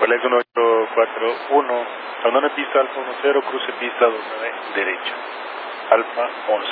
Alex 1841, abandone pista Alfa 10, cruce pista 29 derecha, Alfa 11.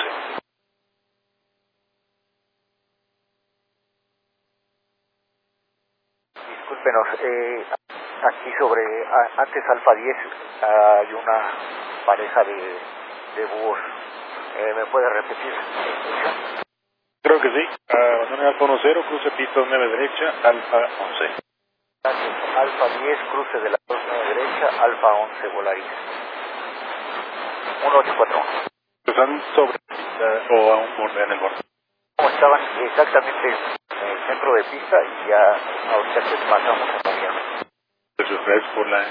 Discúlpenos, aquí sobre, antes Alfa 10 hay una pareja de búhos. ¿Me puede repetir? Creo que sí. Abandone Alfa 10, cruce pista 29 derecha, Alfa 11. Alfa 10, cruce de la 29 derecha, Alfa 11, Volaris. 1841. ¿Están sobre pista o a un borde en el borde? ¿Cómo estaban exactamente en el centro de pista y ya ahorita que pasamos a cambiar? Eso es por la...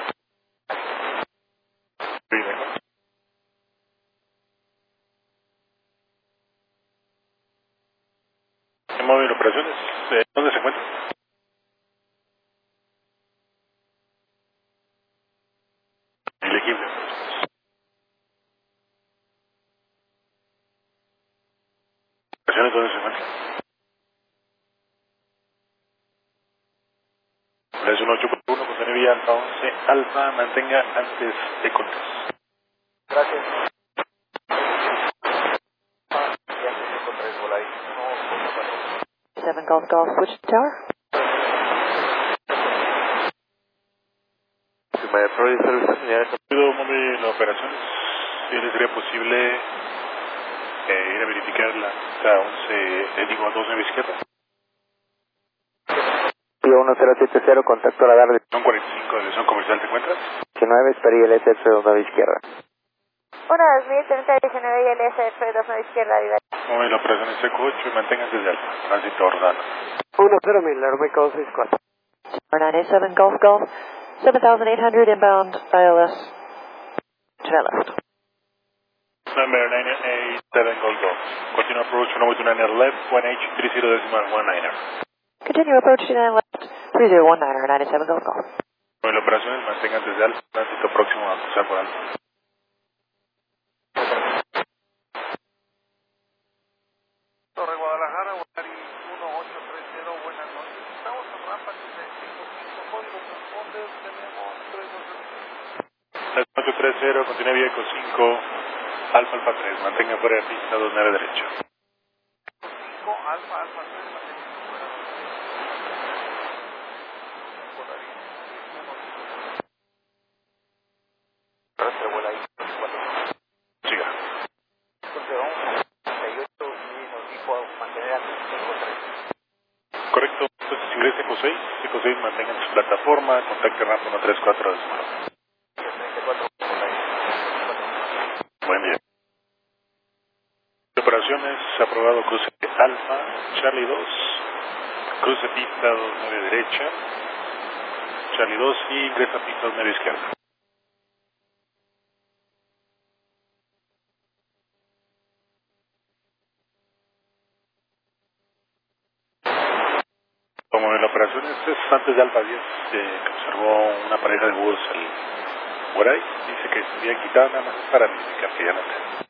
¿En móvil operaciones? ¿Dónde se encuentra? El equipo. ¿Operaciones dónde se encuentra? Es un 841, contiene vía Alfa 11, Alfa, mantenga antes de cortes. Gracias. Y antes de contra Volaris. 7 Golf Golf, switch tower. Móvil operaciones, si les sería posible ir a verificar la pista 11, digo 29 izquierda. 1070, contacto a la tarde. Son 45 de dirección comercial, ¿te encuentras? 19, espera y el SF29 izquierda. 1030, 19 y el SF29 izquierda, Viva. Móvil operaciones Seco 8 y manténganse de Alfa, tránsito ordenado. 10,000, Aeroméxico 64. 497 Golf Golf, 7800 inbound, ILS, to the left. Number 987 Gold Golf. Continue approach 129 left, 1H30.19er. Continue approach to the left, 3019, 97 Golf Golf. Móvil operaciones, manténganse de Alfa, tránsito próximo a cruzar por Alfa. Torre Guadalajara, Volaris 1830, buenas noches. Estamos en rampa 355, código transporte, tenemos 830, continúe vía Eco 5, Alfa Alfa 3, mantenga fuera de pista 29 derecha. 5, Alfa 3, mantenga fuera de Volaris 1. Rastro Volaris 4. Siga. Entonces vamos a 38 y nos dijo mantener antes de 3. Correcto, entonces ingrese Eco 6, mantengan su plataforma, contacte rampa 134 de suelo. 34, Buen día. Operaciones, aprobado cruce Alfa, Charlie 2, cruce pista 29 derecha, Charlie 2 y ingresa pista 29 izquierda. Como en la operación es antes de Alfa 10, que observó una pareja de búhos por ahí, dice que se había quitado nada más para verificar que ya no está.